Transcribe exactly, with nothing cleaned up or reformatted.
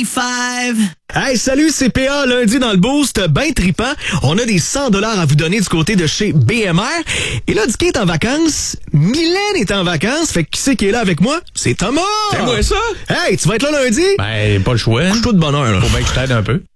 forty-five. Hey, salut, c'est P A, lundi dans le boost, ben tripant. On a des cent dollars à vous donner du côté de chez B M R. Et là, Dicky est en vacances, Mylène est en vacances, fait que qui c'est qui est là avec moi? C'est Thomas! C'est moi ça? Hey, tu vas être là lundi? Ben, pas le choix. Couche-toi de bonne heure, là. Faut bien que je t'aide un peu.